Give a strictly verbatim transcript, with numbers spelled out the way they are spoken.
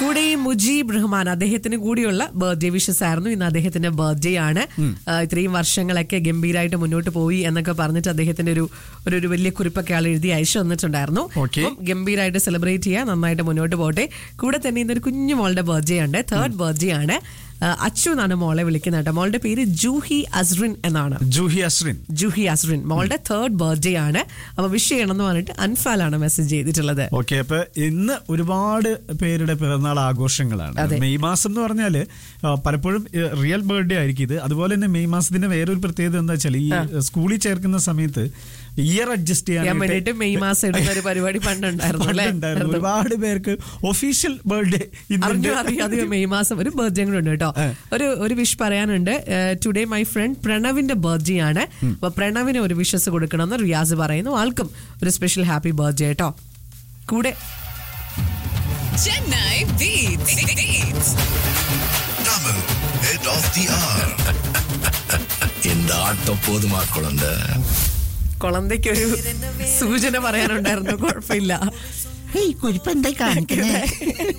കൂടെ മുജീബ് റഹ്മാൻ അദ്ദേഹത്തിന് കൂടിയുള്ള ബർത്ത്ഡേ വിഷസ് ആയിരുന്നു. ഇന്ന് അദ്ദേഹത്തിന്റെ ബർത്ത്ഡേ ആണ്. ഇത്രയും വർഷങ്ങളൊക്കെ ഗംഭീരമായിട്ട് മുന്നോട്ട് പോയി എന്നൊക്കെ പറഞ്ഞിട്ട് അദ്ദേഹത്തിന്റെ ഒരു ഒരു വലിയ കുറിപ്പൊക്കെ ആൾ എഴുതി അയച്ചു വന്നിട്ടുണ്ടായിരുന്നു. ഗംഭീരമായിട്ട് സെലിബ്രേറ്റ് ചെയ്യാൻ, നന്നായിട്ട് മുന്നോട്ട് പോട്ടെ. കൂടെ തന്നെ ഇന്നൊരു കുഞ്ഞു മോളുടെ ബർത്ത്ഡേ ഉണ്ട്. തേർഡ് ബർത്ത്ഡേ ആണ്. അച്ചു എന്നാണ് മോളെ വിളിക്കുന്നത് കേട്ടോ. മോളുടെ പേര് ജൂഹി അസ്റിൻ എന്നാണ്. ജൂഹി അസ്റിൻ ജൂഹി അസ്റിൻ മോളുടെ തേർഡ് ബർത്ത്ഡേ ആണ്. അപ്പൊ വിഷ് ചെയ്യണം എന്ന് പറഞ്ഞിട്ട് അൻഫാലാണ് മെസ്സേജ് ചെയ്തിട്ടുള്ളത്. ഓക്കെ, അപ്പൊ ഇന്ന് ഒരുപാട് പേരുടെ പിറന്നാൾ ആഘോഷങ്ങളാണ്. മെയ് മാസം എന്ന് പറഞ്ഞാല് പലപ്പോഴും റിയൽ ബർത്ത്ഡേ ആയിരിക്കും ഇത്. അതുപോലെ തന്നെ മെയ് മാസത്തിന്റെ വേറൊരു പ്രത്യേകത എന്താ വെച്ചാൽ ഈ സ്കൂളിൽ ചേർക്കുന്ന സമയത്ത് ഇയർ അഡ്ജസ്റ്റ് ചെയ്യാൻ വേണ്ടിയിട്ട് മെയ് മാസം എടുക്കുന്ന ഒരു പരിപാടി പണ്ടുണ്ടായിരുന്നു. ഒരുപാട് പേർക്ക് ഒഫീഷ്യൽ ബർത്ത്ഡേ അറിയാതെ മെയ് മാസം ഒരു ബർത്ത്ഡേ കൂടെ ഉണ്ട് കേട്ടോ. ഒരു ഒരു വിഷ് പറയാനുണ്ട്. ടുഡേ മൈ ഫ്രണ്ട് പ്രണവിന്റെ ബർത്ത്ഡേ ആണ്. അപ്പൊ പ്രണവിന് ഒരു വിഷസ് കൊടുക്കണമെന്ന് റിയാസ് പറയുന്നു. ആൾക്കും ഒരു സ്പെഷ്യൽ ഹാപ്പി ബർത്ത്ഡേ കേട്ടോ. കൂടെ Chennai Beats. Beats. Tamil Head of the Hour. இந்த ஆட்டம் போதுமா குழந்தை? കുളന്തയ്ക്കൊരു സൂചന പറയാനുണ്ടായിരുന്നു. കുഴപ്പമില്ല. കുരിപ്പ് എന്തായി കാണിക്കണേ?